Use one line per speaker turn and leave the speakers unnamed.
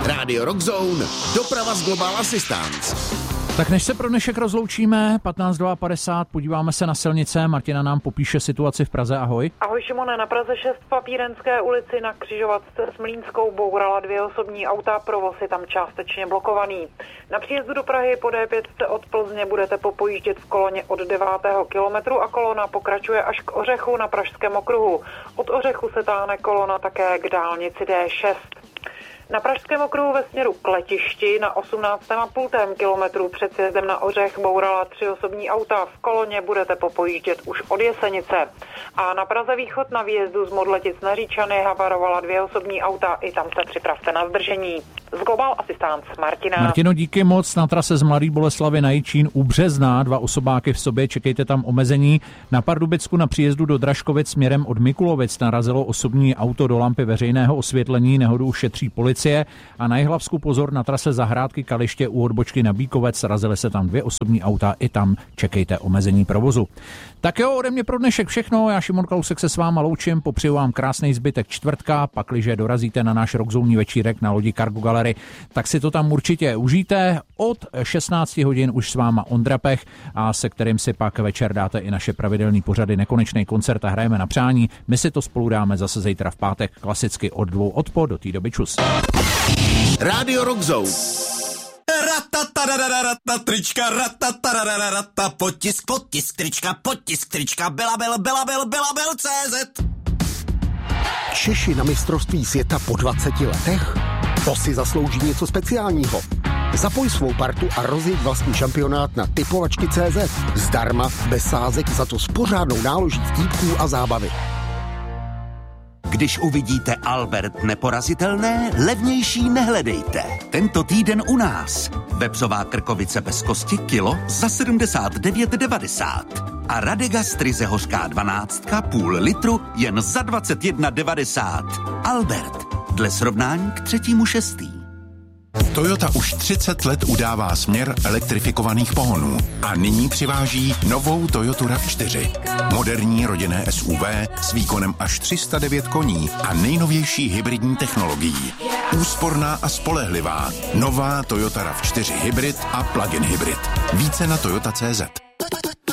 Radio Rock Zone, doprava z Global Assistance.
Tak než se pro dnešek rozloučíme, 15:50, podíváme se na silnice. Martina nám popíše situaci v Praze. Ahoj.
Ahoj Šimone, na Praze 6 v Papírenské ulici na křižovatce s Mlýnskou bourala 2 osobní auta, provoz je tam částečně blokovaný. Na příjezdu do Prahy po D5 od Plzně budete popojíždět v koloně od 9. kilometru a kolona pokračuje až k Ořechu na Pražském okruhu. Od Ořechu se táhne kolona také k dálnici D6. Na Pražském okruhu ve směru k letišti na 18,5 kilometru před sjezdem na Ořech bourala 3 osobní auta. V koloně budete popojíždět už od Jesenice. A na Praze východ na výjezdu z Modletic na Říčany havarovala 2 osobní auta. I tam se připravte na zdržení. Z Global Assistance Martina.
Martino, díky moc. Na trase z Mladé Boleslavi na Jičín u Března 2 osobáky v sobě, čekejte tam omezení. Na Pardubicku na příjezdu do Dražkovic směrem od Mikulovic narazilo osobní auto do lampy veřejného osvětlení, nehodu šetří policie. A na Jihlavsku pozor, na trase Zahrádky Kaliště u odbočky na Bíkovec razily se tam 2 osobní auta, i tam čekejte omezení provozu. Tak jo, ode mě pro dnešek všechno. Já Šimon Kalousek se s váma loučím, popřeju vám krásný zbytek čtvrtka, pakliže dorazíte na náš rockzónní večírek na lodi Cargo Gallery, tak si to tam určitě užijte. Od 16 hodin už s váma Ondra Pech, a se kterým si pak večer dáte i naše pravidelný pořady Nekonečný koncert a hrajeme na přání. My si to spolu dáme zase zítra v pátek, klasicky od 2 odpoledne, do té doby čus.
Radio Rock Zone.
Trička, potisk trička, Belabel.cz.
Češi na mistrovství světa po 20 letech? To si zaslouží něco speciálního. Zapoj svou partu a rozjeď vlastní šampionát na typovačky.cz. Zdarma, bez sázek, za to s pořádnou náloží vtípků a zábavy.
Když uvidíte Albert neporazitelné, levnější nehledejte. Tento týden u nás. Vepřová krkovice bez kosti kilo za 79,90. A Radegast ryze hořká 12 půl litru jen za 21,90. Albert. Dle srovnání k 3.6.
Toyota už 30 let udává směr elektrifikovaných pohonů a nyní přiváží novou Toyotu RAV4. Moderní rodinné SUV s výkonem až 309 koní a nejnovější hybridní technologií. Úsporná a spolehlivá. Nová Toyota RAV4 hybrid a plug-in hybrid. Více na toyota.cz.